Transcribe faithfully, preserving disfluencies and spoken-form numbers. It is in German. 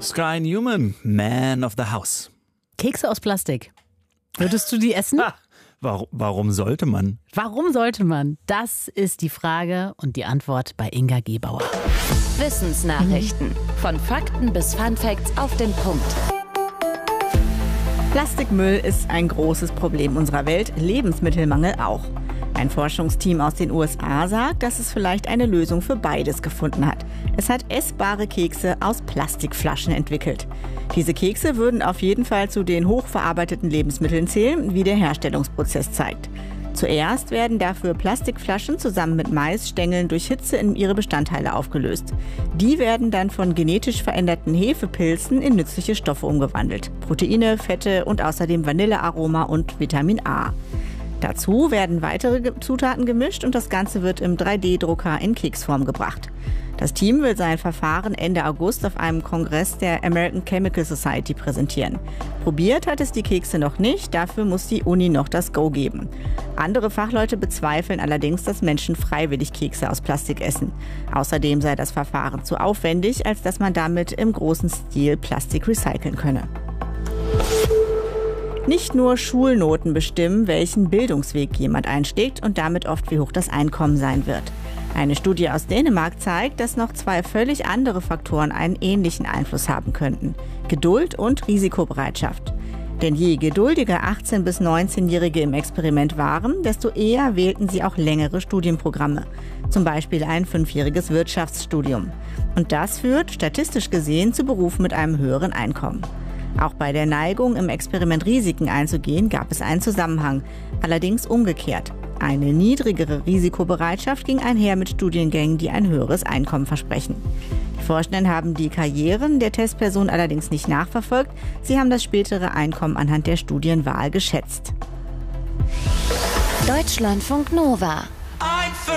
Sky Newman, Man of the House. Kekse aus Plastik. Würdest du die essen? Ha, warum, warum sollte man? Warum sollte man? Das ist die Frage und die Antwort bei Inga Gebauer. Wissensnachrichten. Von Fakten bis Funfacts auf den Punkt. Plastikmüll ist ein großes Problem unserer Welt, Lebensmittelmangel auch. Ein Forschungsteam aus den U S A sagt, dass es vielleicht eine Lösung für beides gefunden hat. Es hat essbare Kekse aus Plastikflaschen entwickelt. Diese Kekse würden auf jeden Fall zu den hochverarbeiteten Lebensmitteln zählen, wie der Herstellungsprozess zeigt. Zuerst werden dafür Plastikflaschen zusammen mit Maisstängeln durch Hitze in ihre Bestandteile aufgelöst. Die werden dann von genetisch veränderten Hefepilzen in nützliche Stoffe umgewandelt. Proteine, Fette und außerdem Vanillearoma und Vitamin A. Dazu werden weitere Zutaten gemischt und das Ganze wird im drei D Drucker in Keksform gebracht. Das Team will sein Verfahren Ende August auf einem Kongress der American Chemical Society präsentieren. Probiert hat es die Kekse noch nicht, dafür muss die Uni noch das Go geben. Andere Fachleute bezweifeln allerdings, dass Menschen freiwillig Kekse aus Plastik essen. Außerdem sei das Verfahren zu aufwendig, als dass man damit im großen Stil Plastik recyceln könne. Nicht nur Schulnoten bestimmen, welchen Bildungsweg jemand einschlägt und damit oft wie hoch das Einkommen sein wird. Eine Studie aus Dänemark zeigt, dass noch zwei völlig andere Faktoren einen ähnlichen Einfluss haben könnten: Geduld und Risikobereitschaft. Denn je geduldiger achtzehn- bis neunzehnjährige im Experiment waren, desto eher wählten sie auch längere Studienprogramme. Zum Beispiel ein fünfjähriges Wirtschaftsstudium. Und das führt, statistisch gesehen, zu Berufen mit einem höheren Einkommen. Auch bei der Neigung, im Experiment Risiken einzugehen, gab es einen Zusammenhang. Allerdings umgekehrt. Eine niedrigere Risikobereitschaft ging einher mit Studiengängen, die ein höheres Einkommen versprechen. Die Forschenden haben die Karrieren der Testperson allerdings nicht nachverfolgt. Sie haben das spätere Einkommen anhand der Studienwahl geschätzt. Deutschlandfunk Nova.